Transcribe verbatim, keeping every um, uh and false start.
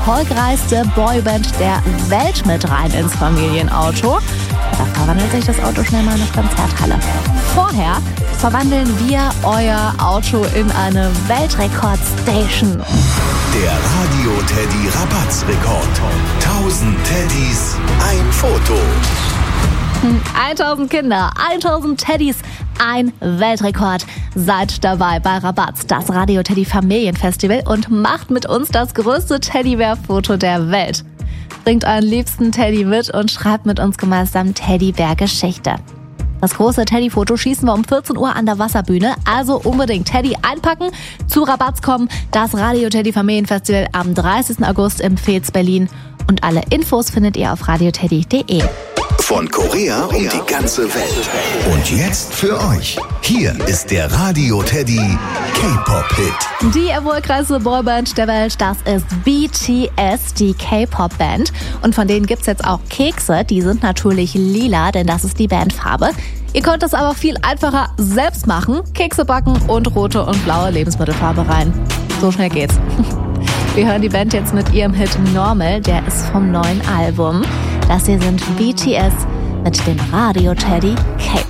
erfolgreichste Boyband der Welt mit rein ins Familienauto. Da verwandelt sich das Auto schnell mal in eine Konzerthalle. Vorher verwandeln wir euer Auto in eine Weltrekordstation. Der Radio-Teddy Rabatzrekord. tausend Teddys, ein Foto. tausend Kinder, tausend Teddys, ein Weltrekord. Seid dabei bei Rabatz, das Radio-Teddy Familienfestival, und macht mit uns das größte Teddybär-Foto der Welt. Bringt euren liebsten Teddy mit und schreibt mit uns gemeinsam Teddybär-Geschichte. Das große Teddy-Foto schießen wir um vierzehn Uhr an der Wasserbühne, also unbedingt Teddy einpacken, zu Rabatz kommen, das Radio-Teddy Familienfestival am dreißigsten August im Veets Berlin. Und alle Infos findet ihr auf radioteddy punkt de. Von Korea um die ganze Welt. Und jetzt für euch. Hier ist der Radio-Teddy K-Pop-Hit. Die erfolgreichste Boyband der Welt, das ist B T S, die K-Pop-Band. Und von denen gibt's jetzt auch Kekse. Die sind natürlich lila, denn das ist die Bandfarbe. Ihr könnt es aber viel einfacher selbst machen. Kekse backen und rote und blaue Lebensmittelfarbe rein. So schnell geht's. Wir hören die Band jetzt mit ihrem Hit Normal, der ist vom neuen Album. Das hier sind B T S mit dem Radio-Teddy K-Pop.